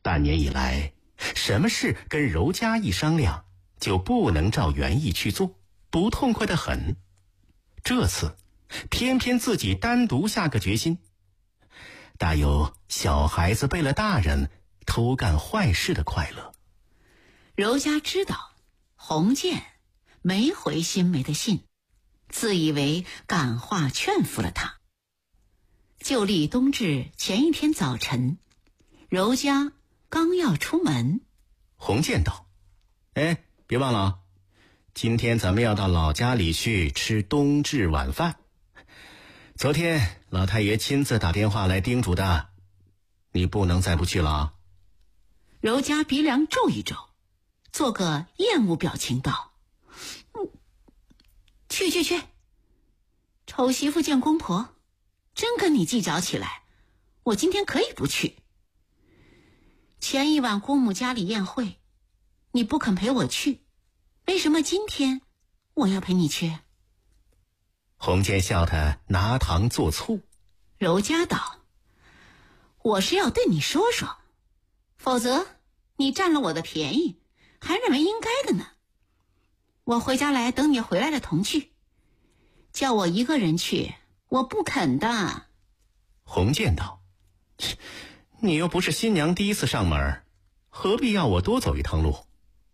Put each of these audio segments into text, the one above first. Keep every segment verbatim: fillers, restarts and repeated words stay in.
半年以来，什么事跟柔嘉一商量，就不能照原意去做，不痛快得很。这次偏偏自己单独下个决心，大有小孩子背了大人偷干坏事的快乐。 柔嘉知道洪建没回新梅的信，自以为感化劝服了他。旧历冬至前一天早晨，柔嘉刚要出门， 洪建道：哎，别忘了，今天咱们要到老家里去吃冬至晚饭。昨天老太爷亲自打电话来叮嘱的，你不能再不去了啊。 柔嘉鼻梁皱一皱，做个厌恶表情道：嗯，去去去，丑媳妇见公婆，真跟你计较起来，我今天可以不去。前一晚姑母家里宴会，你不肯陪我去，为什么今天我要陪你去？ 洪建笑他拿糖做醋。 柔嘉道：我是要对你说说，否则你占了我的便宜，还认为应该的呢。我回家来等你回来了同去，叫我一个人去，我不肯的。 洪建道：你又不是新娘第一次上门，何必要我多走一趟路？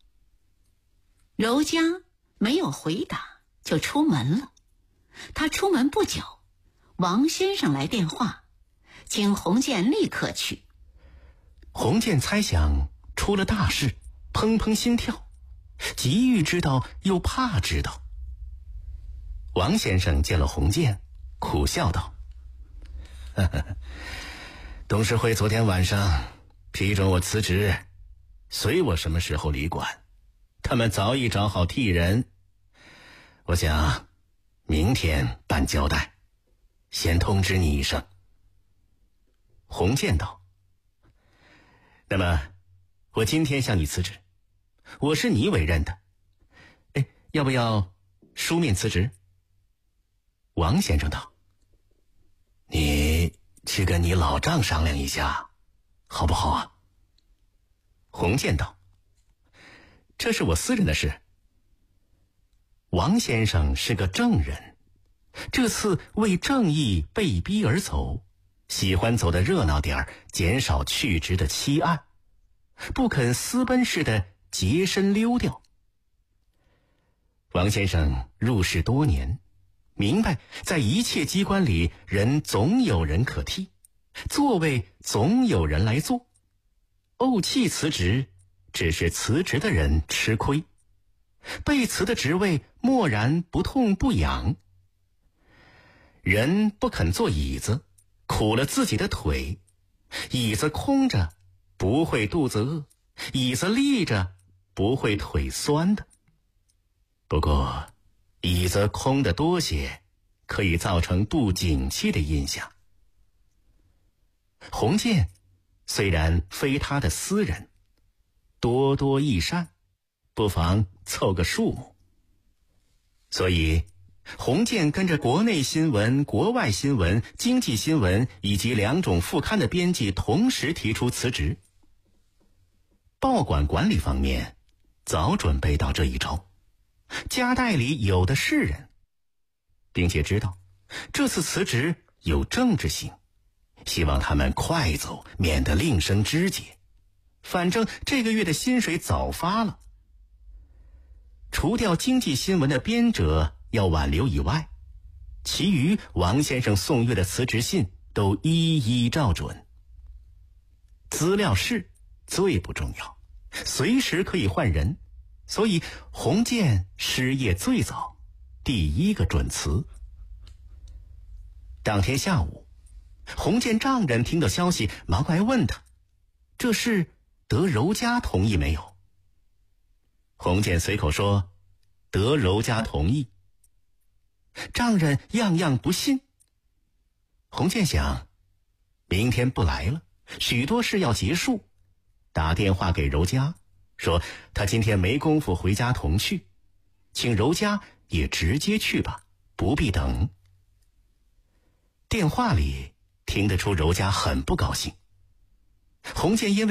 柔嘉没有回答，就出门了。他出门不久，王先生来电话，请洪建立刻去。 洪建猜想出了大事，砰砰心跳，急欲知道又怕知道。王先生见了洪建，苦笑道：呵呵，董事会昨天晚上批准我辞职，随我什么时候离管，他们早已找好替人，我想明天办交代，先通知你一声。洪建道：那么我今天向你辞职，我是你委任的，哎，要不要书面辞职？王先生道：你去跟你老丈商量一下，好不好啊？洪建道：这是我私人的事。王先生是个正人，这次为正义被逼而走，喜欢走得热闹点儿，减少去职的期案，不肯私奔似的洁身溜掉。王先生入仕多年，明白在一切机关里，人总有人可替，座位总有人来坐。怄气辞职，只是辞职的人吃亏，被辞的职位默然不痛不痒。人不肯坐椅子，苦了自己的腿，椅子空着不会肚子饿，椅子立着不会腿酸的。不过椅子空的多些，可以造成不景气的印象。洪建虽然非他的私人，多多益善，不妨凑个数目。所以洪建跟着国内新闻、国外新闻、经济新闻以及两种副刊的编辑同时提出辞职。报馆管理方面早准备到这一招，家代里有的是人，并且知道这次辞职有政治性，希望他们快走，免得另生枝节。反正这个月的薪水早发了。除掉经济新闻的编者要挽留以外，其余王先生送阅的辞职信都一一照准。资料是最不重要，随时可以换人，所以洪建失业最早，第一个准辞。当天下午，洪建丈人听到消息，忙来问他，这事得柔嘉同意没有？洪建随口说得柔嘉同意。丈人样样不信。洪建想，明天不来了，许多事要结束，打电话给柔嘉，说他今天没工夫回家同去，请柔嘉也直接去吧，不必等。电话里听得出柔嘉很不高兴。洪建因为